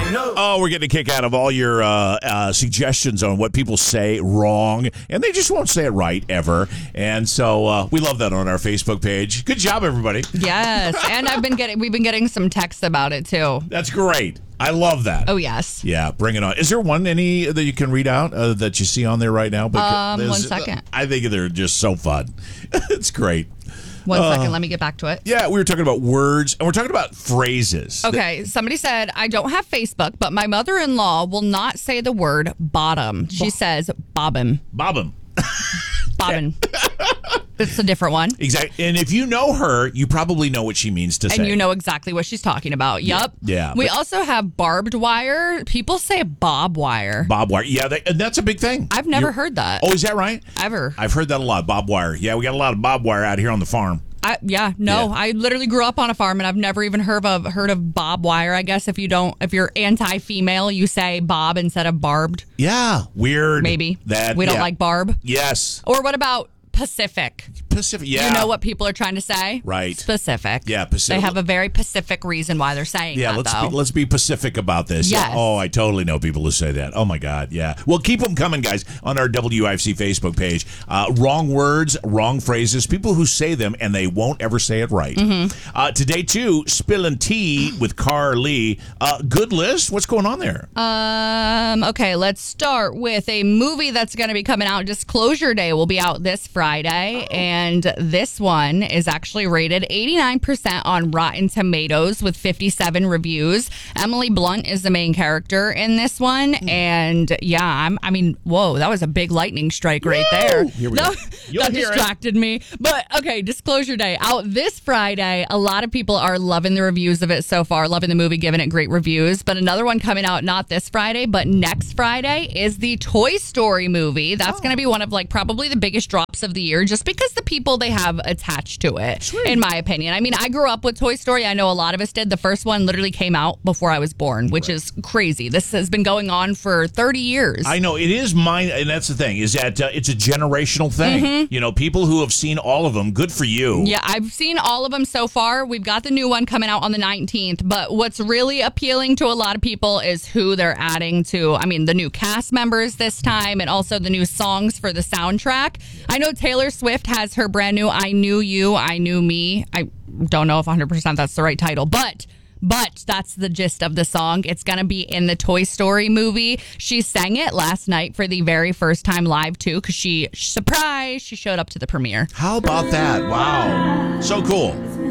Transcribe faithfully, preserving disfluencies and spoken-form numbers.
no. Oh, we're getting a kick out of all your uh, uh, suggestions on what people say wrong, and they just won't say it right ever. And so uh, we love that on our Facebook page. Good job, everybody. Yes, and I've been getting we've been getting some texts about it too. That's great. I love that. Oh yes. Yeah, bring it on. Is there one any that you can read out uh, that you see on there right now? Um, Because one second. I think they're just so fun. It's great. One Uh, second, let me get back to it. Yeah, we were talking about words, and we're talking about phrases. Okay, somebody said, I don't have Facebook, but my mother-in-law will not say the word bottom. She says bobbin. Bobbin. Bobbin. It's a different one. Exactly. And if you know her, you probably know what she means to say. And you know exactly what she's talking about. Yep. Yeah. We But- also have barbed wire. People say bob wire. Bob wire. Yeah, they, and that's a big thing. I've never You're- heard that. Oh, is that right? Ever. I've heard that a lot. Bob wire. Yeah, we got a lot of bob wire out here on the farm. I, yeah, no. Yeah. I literally grew up on a farm, and I've never even heard of heard of bob wire. I guess if you don't, if you're anti-female, you say bob instead of barbed. Yeah, weird. Maybe that we don't yeah. like barb. Yes, Or what about Pacific? Pacific. Yeah, You know what people are trying to say? Right. Specific. Yeah, Pacific. They have a very Pacific reason why they're saying Yeah, that, let's though. be, let's be Pacific about this. Yes. Oh, I totally know people who say that. Oh my God, yeah. Well, keep them coming, guys, on our W I F C Facebook page. Uh, wrong words, wrong phrases, people who say them and they won't ever say it right. Mm-hmm. Uh, today too, spilling tea with Carly. Uh, good list. What's going on there? Um. Okay, let's start with a movie that's going to be coming out. Disclosure Day will be out this Friday, Oh. and this one is actually rated eighty-nine percent on Rotten Tomatoes with fifty-seven reviews. Emily Blunt is the main character in this one, Hmm. and yeah, I'm. I mean, whoa, that was a big lightning strike right there. Here we that go. You'll that hear it. distracted me. But okay, Disclosure Day out this Friday. A lot of people are loving the reviews of it so far, loving the movie, giving it great reviews. But another one coming out not this Friday, but next Friday is the Toy Story movie. That's Oh. going to be one of like probably the biggest drops of the year, just because the people they have attached to it. Sweet. In my opinion, I mean, I grew up with Toy Story. I know a lot of us did. The first one literally came out before I was born, which is crazy. This has been going on for thirty years. I know it is mine, and that's the thing is that uh, it's a generational thing. You know, people who have seen all of them. Good for you. Mm-hmm. Yeah, I've seen all of them so far. We've got the new one coming out on the nineteenth. But what's really appealing to a lot of people is who they're adding to. I mean, the new cast members this time, and also the new songs for the soundtrack. I know Taylor Swift has her brand new I Knew You, I Knew Me. I don't know if one hundred percent that's the right title, but... But that's the gist of the song. It's going to be in the Toy Story movie. She sang it last night for the very first time live, too, because she, surprise, she showed up to the premiere. How about that? Wow, so cool.